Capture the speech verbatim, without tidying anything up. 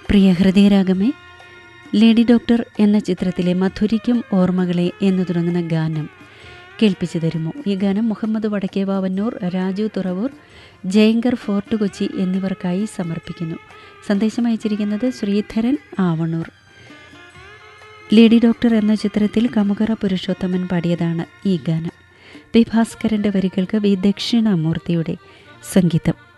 പ്രിയ ഹൃദയരാഗമേ, lady doctor എന്ന ചിത്രത്തിലെ മധുരിക്കും ഓർമ്മകളെ എന്നു തുടങ്ങുന്ന ഗാനം കേൾപ്പിച്ചു തരുമോ? ഈ ഗാനം മുഹമ്മദ് വടക്കേവാവന്നൂർ, രാജു തുറവൂർ, ജയങ്കർ ഫോർട്ട് കൊച്ചി എന്നിവർക്കായി സമർപ്പിക്കുന്നു. സന്ദേശം അയച്ചിരിക്കുന്നത് ശ്രീധരൻ ആവണൂർ. ലേഡി ഡോക്ടർ എന്ന ചിത്രത്തിൽ കമുകറ പുരുഷോത്തമൻ പാടിയതാണ് ഈ ഗാനം. പി ഭാസ്കരൻ്റെ വരികൾക്ക് വി ദക്ഷിണാമൂർത്തിയുടെ സംഗീതം.